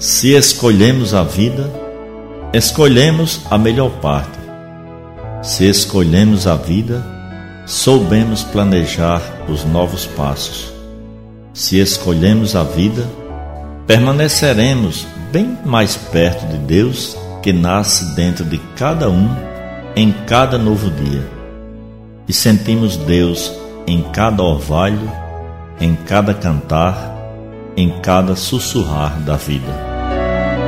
Se escolhemos a vida, escolhemos a melhor parte. Se escolhemos a vida, soubemos planejar os novos passos. Se escolhemos a vida, permaneceremos bem mais perto de Deus, que nasce dentro de cada um em cada novo dia. E sentimos Deus em cada orvalho, em cada cantar, em cada sussurrar da vida.